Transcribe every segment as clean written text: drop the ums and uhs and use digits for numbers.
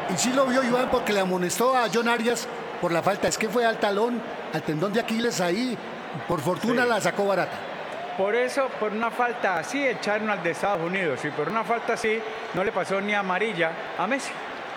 Y sí lo vio Iván porque le amonestó a John Arias por la falta. Es que fue al talón, al tendón de Aquiles ahí. Por fortuna Sí. la sacó barata. Por eso, por una falta así, echaron al de Estados Unidos. Y por una falta así, no le pasó ni amarilla a Messi.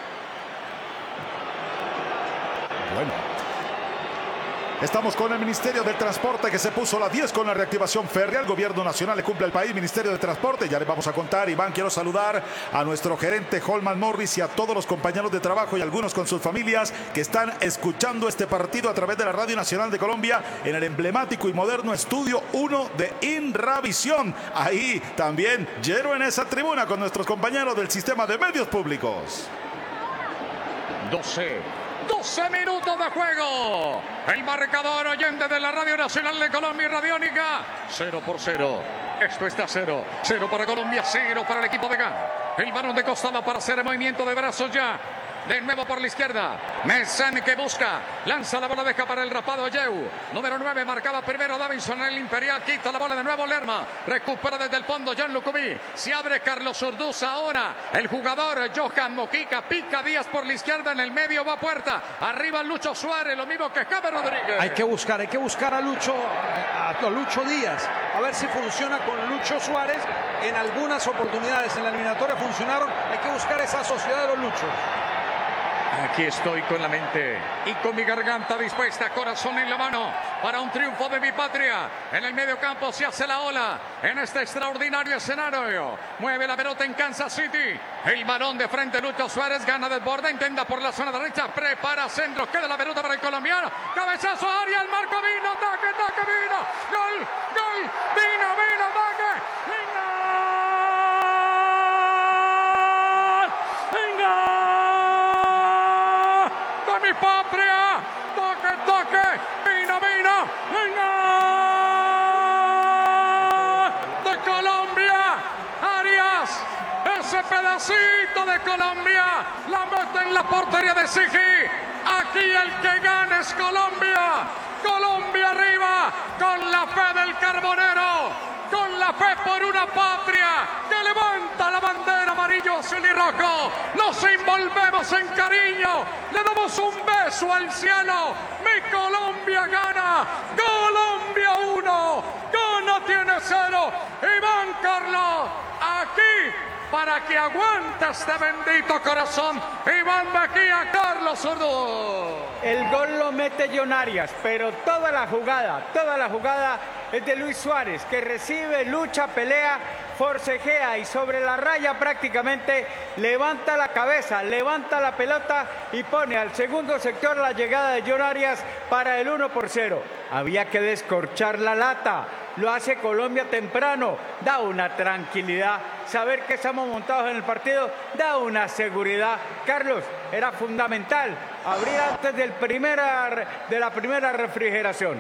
Bueno. Estamos con el Ministerio del Transporte que se puso a las 10 con la reactivación férrea. El gobierno nacional le cumple al país, Ministerio de Transporte. Ya les vamos a contar. Iván, quiero saludar a nuestro gerente Holman Morris y a todos los compañeros de trabajo y algunos con sus familias que están escuchando este partido a través de la Radio Nacional de Colombia en el emblemático y moderno Estudio 1 de Inravisión. Ahí también lleno en esa tribuna con nuestros compañeros del sistema de medios públicos. 12 minutos de juego. El marcador, oyente de la Radio Nacional de Colombia y Radiónica. 0-0. Esto está 0. 0 para Colombia, 0 para el equipo de Ghana. El balón de costado para hacer el movimiento de brazos ya. De nuevo por la izquierda. Mesén que busca. Lanza la bola, deja para el rapado Yeu. Número 9, marcaba primero Davinson en el Imperial. Quita la bola de nuevo Lerma. Recupera desde el fondo Jan Lucumí. Se abre Carlos Urduz ahora. El jugador Johan Mojica. Pica Díaz por la izquierda. En el medio va Puerta. Arriba Lucho Suárez. Lo mismo que James Rodríguez. Hay que buscar a Lucho Díaz. A ver si funciona con Lucho Suárez. En algunas oportunidades en la eliminatoria funcionaron. Hay que buscar esa sociedad de los Luchos. Aquí estoy con la mente y con mi garganta dispuesta, corazón en la mano, para un triunfo de mi patria. En el medio campo se hace la ola en este extraordinario escenario. Mueve la pelota en Kansas City. El balón de frente, Lucho Suárez gana del borde, intenta por la zona derecha, prepara centro, queda la pelota para el colombiano. Cabezazo, área, el marco vino, ataque, vino. Gol, vino, ataque. Patria, toque, vino, de Colombia, Arias, ese pedacito de Colombia, la mete en la portería de Sigi. Aquí el que gana es Colombia arriba, con la fe del Carbonero. Con la fe por una patria que levanta la bandera amarillo, azul y rojo. Nos envolvemos en cariño. Le damos un beso al cielo. Mi Colombia gana. Colombia 1. Ghana tiene 0. Iván Carlos, aquí para que aguante este bendito corazón. Iván Mejía, Carlos Urduz. El gol lo mete John Arias, pero toda la jugada es de Luis Suárez, que recibe, lucha, pelea, forcejea y sobre la raya prácticamente levanta la cabeza, levanta la pelota y pone al segundo sector la llegada de John Arias para el 1-0. Había que descorchar la lata. Lo hace Colombia temprano, da una tranquilidad. Saber que estamos montados en el partido da una seguridad. Carlos, era fundamental abrir antes de la primera refrigeración.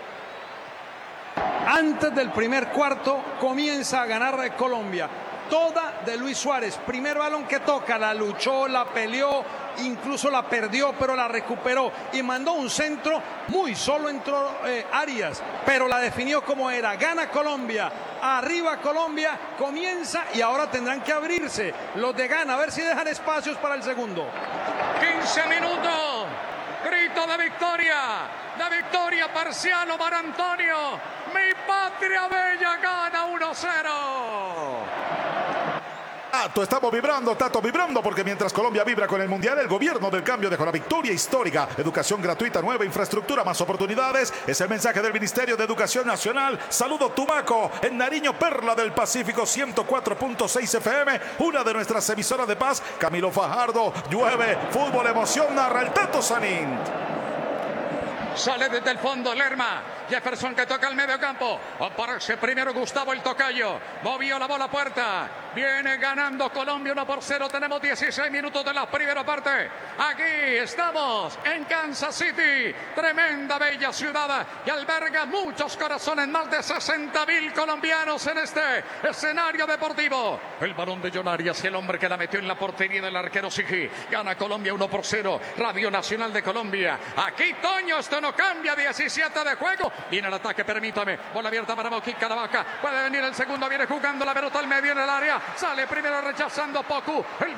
Antes del primer cuarto comienza a ganar Colombia. Toda de Luis Suárez. Primer balón que toca, la luchó, la peleó, incluso la perdió, pero la recuperó y mandó un centro. Muy solo entró Arias, pero la definió como era. Gana Colombia, arriba Colombia, comienza y ahora tendrán que abrirse los de Ghana, a ver si dejan espacios para el segundo. 15 minutos. Grito de victoria parcial Omar Antonio. Mi patria bella gana 1-0. Estamos vibrando, Tato, vibrando, porque mientras Colombia vibra con el Mundial, el gobierno del cambio dejó la victoria histórica. Educación gratuita, nueva infraestructura, más oportunidades. Es el mensaje del Ministerio de Educación Nacional. Saludo Tumaco, en Nariño, Perla del Pacífico, 104.6 FM, una de nuestras emisoras de paz. Camilo Fajardo, llueve, fútbol, emoción, narra el Tato Sanín. Sale desde el fondo Lerma. Jefferson que toca el medio campo. Aparece primero Gustavo el tocayo. Movió la bola a Puerta. Viene ganando Colombia 1-0. Tenemos 16 minutos de la primera parte. Aquí estamos en Kansas City. Tremenda, bella ciudad. Y alberga muchos corazones. Más de 60,000 colombianos en este escenario deportivo. El balón de John Arias, el hombre que la metió en la portería del arquero Sigi. Gana Colombia 1-0. Radio Nacional de Colombia. Aquí Toño, esto no cambia. 17 de juego. Viene el ataque, permítame. Bola abierta para Mojica, la vaca. Puede venir el segundo. Viene jugando la pelota al medio en el área. Sale primero rechazando Poku. El